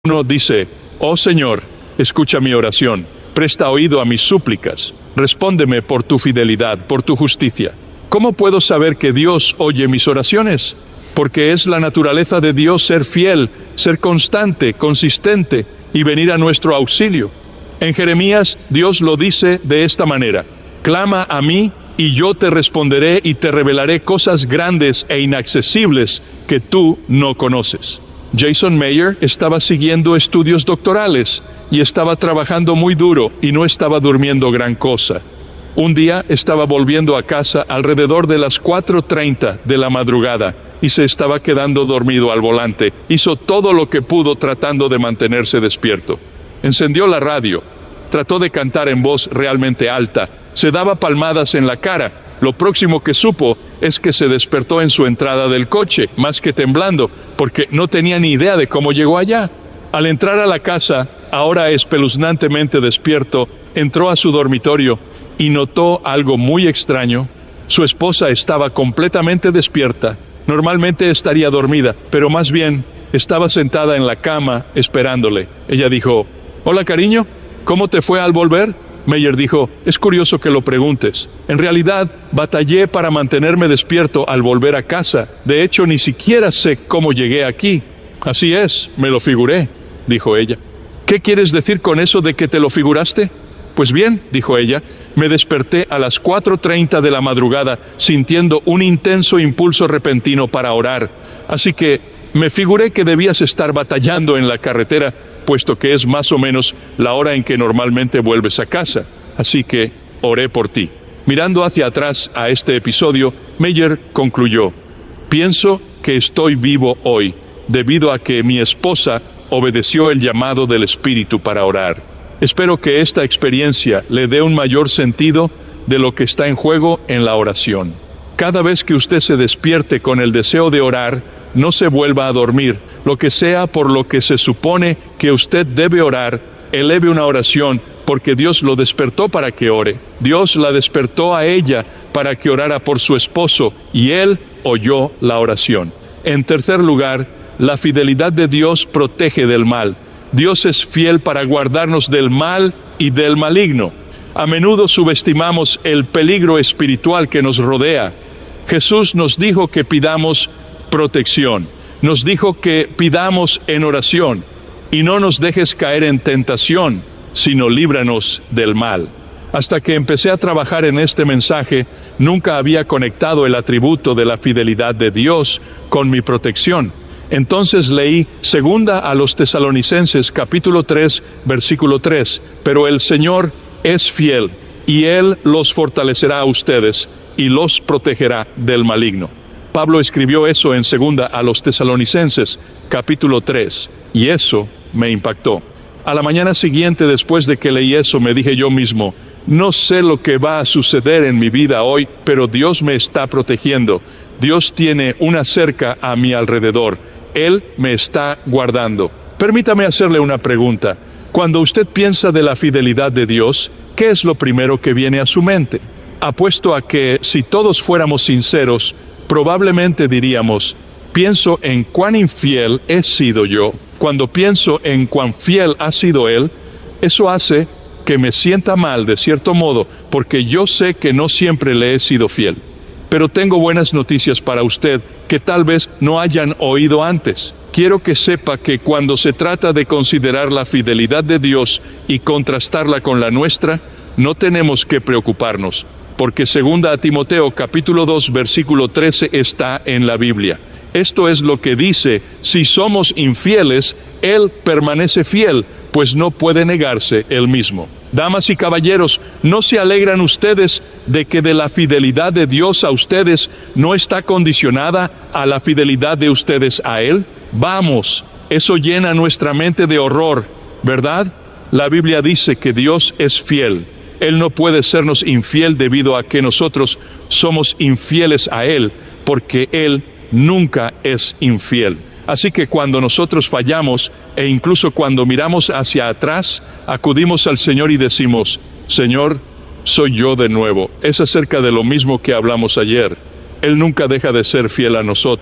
1 dice: Oh Señor, escucha mi oración, presta oído a mis súplicas, respóndeme por tu fidelidad, por tu justicia. ¿Cómo puedo saber que Dios oye mis oraciones? Porque es la naturaleza de Dios ser fiel, ser constante, consistente y venir a nuestro auxilio. En Jeremías, Dios lo dice de esta manera: clama a mí y yo te responderé y te revelaré cosas grandes e inaccesibles que tú no conoces. Jason Mayer estaba siguiendo estudios doctorales y estaba trabajando muy duro y no estaba durmiendo gran cosa. Un día estaba volviendo a casa alrededor de las 4:30 de la madrugada y se estaba quedando dormido al volante. Hizo todo lo que pudo tratando de mantenerse despierto. Encendió la radio, trató de cantar en voz realmente alta, se daba palmadas en la cara. Lo próximo que supo es que se despertó en su entrada del coche, más que temblando, porque no tenía ni idea de cómo llegó allá. Al entrar a la casa, ahora espeluznantemente despierto, entró a su dormitorio y notó algo muy extraño. Su esposa estaba completamente despierta. Normalmente estaría dormida, pero más bien estaba sentada en la cama esperándole. Ella dijo: «Hola, cariño, ¿cómo te fue al volver?» Mayer dijo: «Es curioso que lo preguntes. En realidad, batallé para mantenerme despierto al volver a casa. De hecho, ni siquiera sé cómo llegué aquí». «Así es, me lo figuré», dijo ella. «¿Qué quieres decir con eso de que te lo figuraste?» «Pues bien», dijo ella, «me desperté a las 4:30 de la madrugada sintiendo un intenso impulso repentino para orar. Así que me figuré que debías estar batallando en la carretera, puesto que es más o menos la hora en que normalmente vuelves a casa. Así que oré por ti». Mirando hacia atrás a este episodio, Mayer concluyó: «Pienso que estoy vivo hoy, debido a que mi esposa obedeció el llamado del Espíritu para orar». Espero que esta experiencia le dé un mayor sentido de lo que está en juego en la oración. Cada vez que usted se despierte con el deseo de orar, no se vuelva a dormir. Lo que sea por lo que se supone que usted debe orar, eleve una oración, porque Dios lo despertó para que ore. Dios la despertó a ella para que orara por su esposo, y él oyó la oración. En tercer lugar, la fidelidad de Dios protege del mal. Dios es fiel para guardarnos del mal y del maligno. A menudo subestimamos el peligro espiritual que nos rodea. Jesús nos dijo que pidamos protección. Nos dijo que pidamos en oración. Y no nos dejes caer en tentación, sino líbranos del mal. Hasta que empecé a trabajar en este mensaje, nunca había conectado el atributo de la fidelidad de Dios con mi protección. Entonces leí 2 a los Tesalonicenses capítulo 3, versículo 3. «Pero el Señor es fiel, y Él los fortalecerá a ustedes, y los protegerá del maligno». Pablo escribió eso en 2 a los Tesalonicenses capítulo 3, y eso me impactó. A la mañana siguiente, después de que leí eso, me dije yo mismo: no sé lo que va a suceder en mi vida hoy, pero Dios me está protegiendo. Dios tiene una cerca a mi alrededor. Él me está guardando. Permítame hacerle una pregunta. Cuando usted piensa de la fidelidad de Dios, ¿qué es lo primero que viene a su mente? Apuesto a que si todos fuéramos sinceros, probablemente diríamos: pienso en cuán infiel he sido yo. Cuando pienso en cuán fiel ha sido Él, eso hace que me sienta mal de cierto modo, porque yo sé que no siempre le he sido fiel. Pero tengo buenas noticias para usted que tal vez no hayan oído antes. Quiero que sepa que cuando se trata de considerar la fidelidad de Dios y contrastarla con la nuestra, no tenemos que preocuparnos, porque 2 a Timoteo capítulo 2 versículo 13 está en la Biblia. Esto es lo que dice: si somos infieles, Él permanece fiel, pues no puede negarse Él mismo. Damas y caballeros, ¿no se alegran ustedes de que de la fidelidad de Dios a ustedes no está condicionada a la fidelidad de ustedes a Él? Vamos, eso llena nuestra mente de horror, ¿verdad? La Biblia dice que Dios es fiel. Él no puede sernos infiel debido a que nosotros somos infieles a Él, porque Él nunca es infiel. Así que cuando nosotros fallamos, e incluso cuando miramos hacia atrás, acudimos al Señor y decimos: Señor, soy yo de nuevo. Es acerca de lo mismo que hablamos ayer. Él nunca deja de ser fiel a nosotros.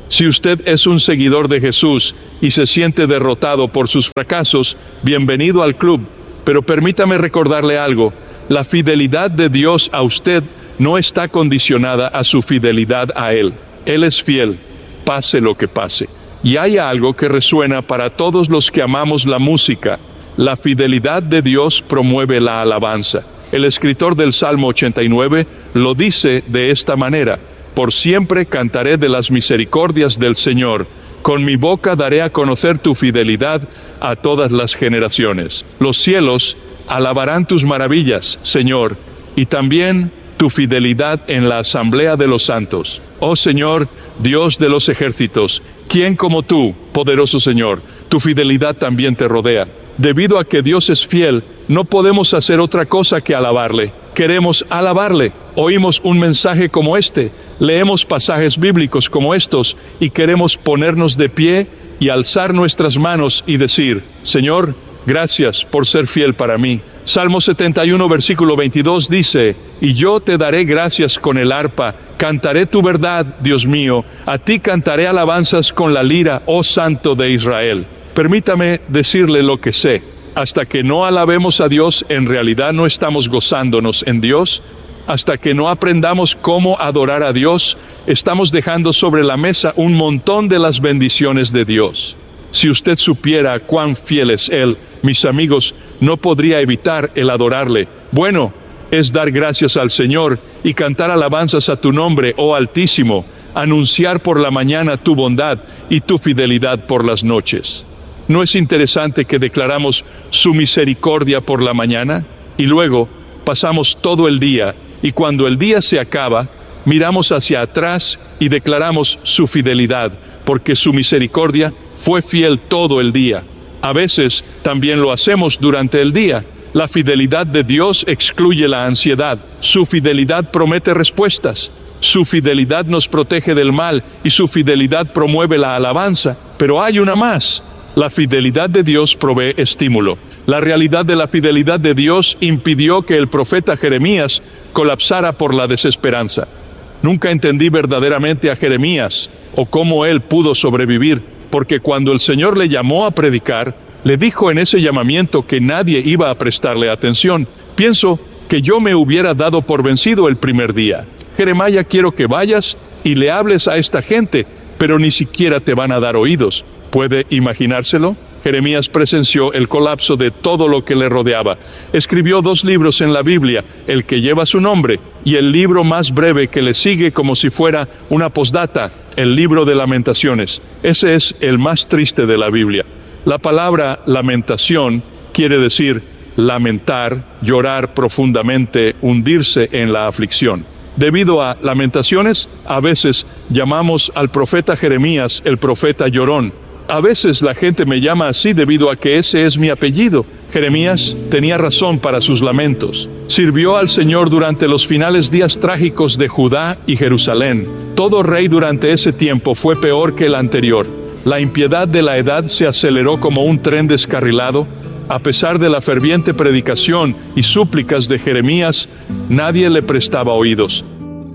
Si usted es un seguidor de Jesús y se siente derrotado por sus fracasos, bienvenido al club. Pero permítame recordarle algo: la fidelidad de Dios a usted no está condicionada a su fidelidad a Él. Él es fiel, pase lo que pase. Y hay algo que resuena para todos los que amamos la música: la fidelidad de Dios promueve la alabanza. El escritor del Salmo 89 lo dice de esta manera: por siempre cantaré de las misericordias del Señor. Con mi boca daré a conocer tu fidelidad a todas las generaciones. Los cielos alabarán tus maravillas, Señor, y también tu fidelidad en la asamblea de los santos. Oh Señor, Dios de los ejércitos, ¿quién como tú, poderoso Señor? Tu fidelidad también te rodea. Debido a que Dios es fiel, no podemos hacer otra cosa que alabarle. Queremos alabarle. Oímos un mensaje como este, leemos pasajes bíblicos como estos y queremos ponernos de pie y alzar nuestras manos y decir: Señor, gracias por ser fiel para mí. Salmo 71, versículo 22 dice: y yo te daré gracias con el arpa, cantaré tu verdad, Dios mío, a ti cantaré alabanzas con la lira, oh Santo de Israel. Permítame decirle lo que sé: hasta que no alabemos a Dios, en realidad no estamos gozándonos en Dios. Hasta que no aprendamos cómo adorar a Dios, estamos dejando sobre la mesa un montón de las bendiciones de Dios. Si usted supiera cuán fiel es Él, mis amigos, no podría evitar el adorarle. Bueno, es dar gracias al Señor y cantar alabanzas a tu nombre, oh Altísimo, anunciar por la mañana tu bondad y tu fidelidad por las noches. ¿No es interesante que declaramos su misericordia por la mañana y luego pasamos todo el día, y cuando el día se acaba, miramos hacia atrás y declaramos su fidelidad, porque su misericordia fue fiel todo el día? A veces también lo hacemos durante el día. La fidelidad de Dios excluye la ansiedad. Su fidelidad promete respuestas. Su fidelidad nos protege del mal y su fidelidad promueve la alabanza. Pero hay una más: la fidelidad de Dios provee estímulo. La realidad de la fidelidad de Dios impidió que el profeta Jeremías colapsara por la desesperanza. Nunca entendí verdaderamente a Jeremías o cómo él pudo sobrevivir, porque cuando el Señor le llamó a predicar, le dijo en ese llamamiento que nadie iba a prestarle atención. Pienso que yo me hubiera dado por vencido el primer día. Jeremías, quiero que vayas y le hables a esta gente, pero ni siquiera te van a dar oídos. ¿Puede imaginárselo? Jeremías presenció el colapso de todo lo que le rodeaba. Escribió 2 libros en la Biblia, el que lleva su nombre, y el libro más breve que le sigue como si fuera una postdata, el libro de Lamentaciones. Ese es el más triste de la Biblia. La palabra lamentación quiere decir lamentar, llorar profundamente, hundirse en la aflicción. Debido a Lamentaciones, a veces llamamos al profeta Jeremías el profeta llorón. A veces la gente me llama así debido a que ese es mi apellido. Jeremías tenía razón para sus lamentos. Sirvió al Señor durante los finales días trágicos de Judá y Jerusalén. Todo rey durante ese tiempo fue peor que el anterior. La impiedad de la edad se aceleró como un tren descarrilado. A pesar de la ferviente predicación y súplicas de Jeremías, nadie le prestaba oídos.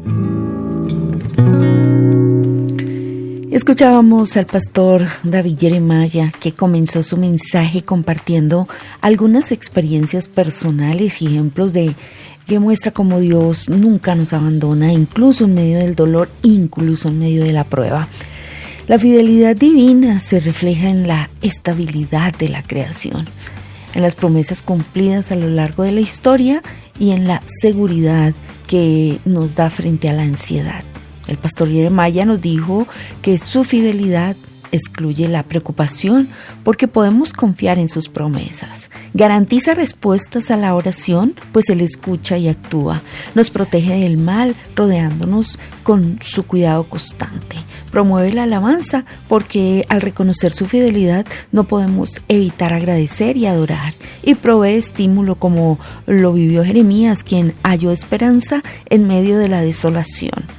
Escuchábamos al pastor David Jeremiah, que comenzó su mensaje compartiendo algunas experiencias personales y ejemplos que muestra cómo Dios nunca nos abandona, incluso en medio del dolor, incluso en medio de la prueba. La fidelidad divina se refleja en la estabilidad de la creación, en las promesas cumplidas a lo largo de la historia y en la seguridad que nos da frente a la ansiedad. El pastor Jeremiah nos dijo que su fidelidad excluye la preocupación porque podemos confiar en sus promesas. Garantiza respuestas a la oración, pues Él escucha y actúa. Nos protege del mal, rodeándonos con su cuidado constante. Promueve la alabanza porque al reconocer su fidelidad no podemos evitar agradecer y adorar. Y provee estímulo como lo vivió Jeremías, quien halló esperanza en medio de la desolación.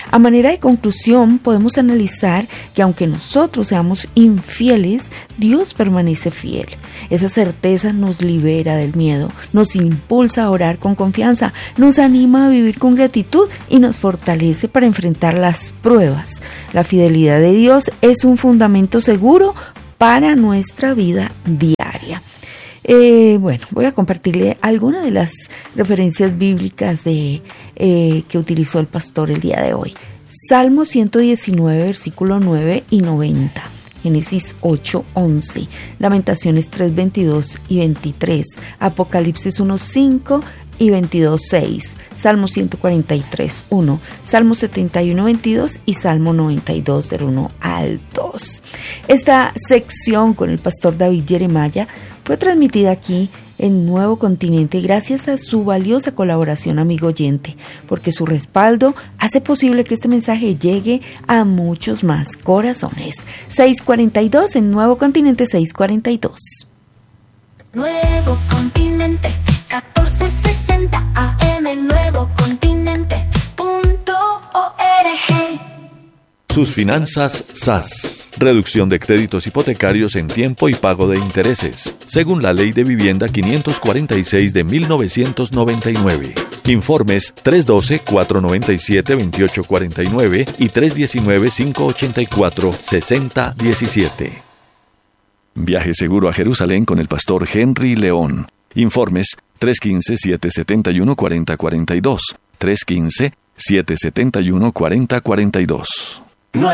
A manera de conclusión, podemos analizar que aunque nosotros seamos infieles, Dios permanece fiel. Esa certeza nos libera del miedo, nos impulsa a orar con confianza, nos anima a vivir con gratitud y nos fortalece para enfrentar las pruebas. La fidelidad de Dios es un fundamento seguro para nuestra vida diaria. Voy a compartirle algunas de las referencias bíblicas que utilizó el pastor el día de hoy. Salmo 119, versículo 9 y 90. Génesis 8, 11. Lamentaciones 3, 22 y 23. Apocalipsis 1, 5 y 22, 6. Salmo 143, 1. Salmo 71, 22 y Salmo 92, del 1 al 2. Esta sección con el pastor David Jeremiah fue transmitida aquí en Nuevo Continente gracias a su valiosa colaboración, amigo oyente, porque su respaldo hace posible que este mensaje llegue a muchos más corazones. 642 en Nuevo Continente, 642. Nuevo Continente, 1460 AM, nuevocontinente.org. Sus finanzas SAS. Reducción de créditos hipotecarios en tiempo y pago de intereses, según la Ley de Vivienda 546 de 1999. Informes 312-497-2849 y 319-584-6017. Viaje seguro a Jerusalén con el pastor Henry León. Informes 315-771-4042. 315-771-4042.